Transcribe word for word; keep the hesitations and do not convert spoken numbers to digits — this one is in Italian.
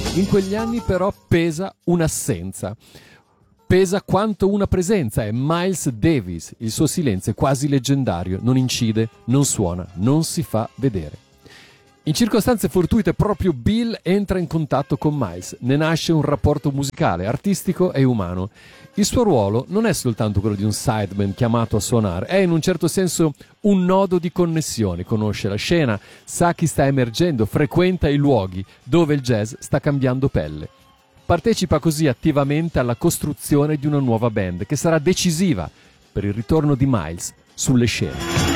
In quegli anni però pesa un'assenza. Pesa quanto una presenza, è Miles Davis. Il suo silenzio è quasi leggendario, non incide, non suona, non si fa vedere. In circostanze fortuite proprio Bill entra in contatto con Miles, ne nasce un rapporto musicale, artistico e umano. Il suo ruolo non è soltanto quello di un sideman chiamato a suonare, è in un certo senso un nodo di connessione, conosce la scena, sa chi sta emergendo, frequenta i luoghi dove il jazz sta cambiando pelle. Partecipa così attivamente alla costruzione di una nuova band che sarà decisiva per il ritorno di Miles sulle scene.